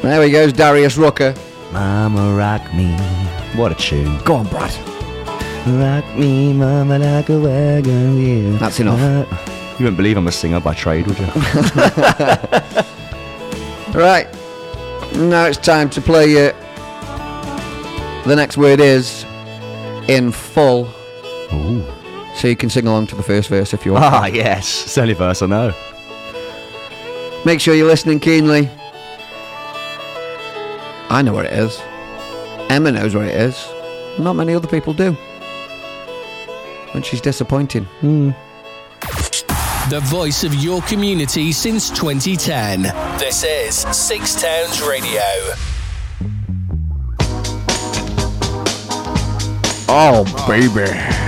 There he goes, Darius Rucker. Mama, rock me. What a tune. Go on, Brad. Rock me, mama, like a wagon wheel. That's enough. You wouldn't believe I'm a singer by trade, would you? Right. Now it's time to play you. The next word is in full. Ooh. So you can sing along to the first verse if you want. Ah, yes. It's the only verse I know. Make sure you're listening keenly. I know what it is. Emma knows what it is. Not many other people do. And she's disappointing. The voice of your community since 2010. This is Six Towns Radio. Oh, baby.